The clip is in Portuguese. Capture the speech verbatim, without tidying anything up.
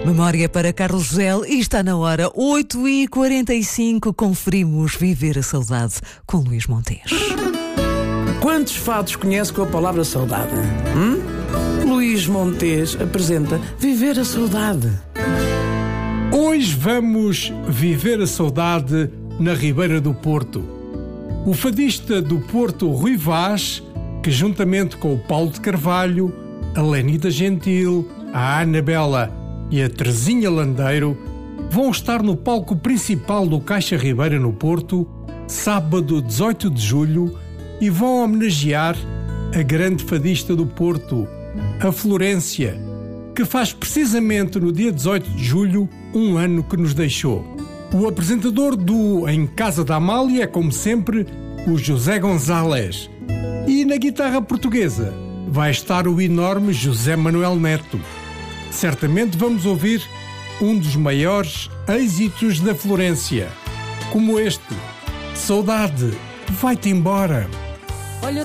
Memória para Carlos José e está na hora oito e quarenta e cinco. Conferimos Viver a Saudade com Luís Montes. Quantos fados conhece com a palavra saudade? Hum? Luís Montes apresenta Viver a Saudade. Hoje vamos viver a saudade na Ribeira do Porto. O fadista do Porto, Rui Vaz, que juntamente com o Paulo de Carvalho, a Lenita Gentil, a Anabela e a Terezinha Landeiro vão estar no palco principal do Caixa Ribeira no Porto, sábado dezoito de julho, e vão homenagear a grande fadista do Porto, a Florência, que faz precisamente no dia dezoito de julho um ano que nos deixou. O apresentador do Em Casa da Amália é, como sempre, o José González. E na guitarra portuguesa vai estar o enorme José Manuel Neto. Certamente vamos ouvir um dos maiores êxitos da Florência, como este: Saudade, vai-te embora.